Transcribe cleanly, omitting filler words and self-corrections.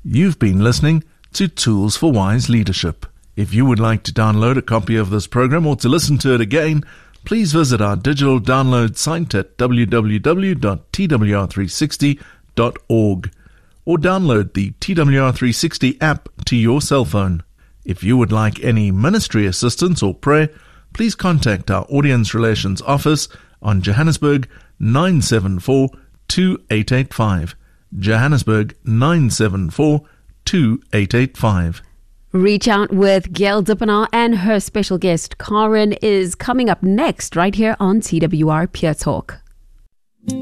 You've been listening to Tools for Wise Leadership. If you would like to download a copy of this program or to listen to it again, please visit our digital download site at www.twr360.org or download the TWR360 app to your cell phone. If you would like any ministry assistance or prayer, please contact our Audience Relations Office on Johannesburg 974 2885. Johannesburg 974 2885. Reach Out with Gail Dippenaar and her special guest Karen is coming up next right here on TWR Peer Talk.